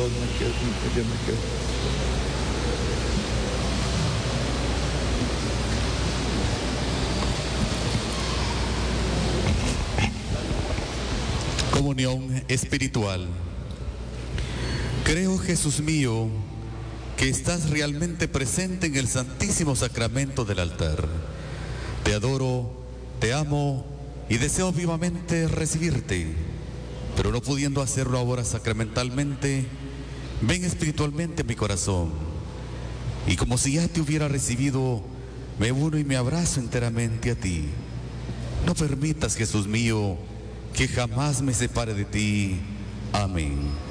Comunión espiritual. Creo, Jesús mío, que estás realmente presente en el Santísimo Sacramento del altar. Te adoro, te amo y deseo vivamente recibirte, pero no pudiendo hacerlo ahora sacramentalmente, ven espiritualmente a mi corazón. Y como si ya te hubiera recibido, me uno y me abrazo enteramente a ti. No permitas, Jesús mío, que jamás me separe de ti. Amén.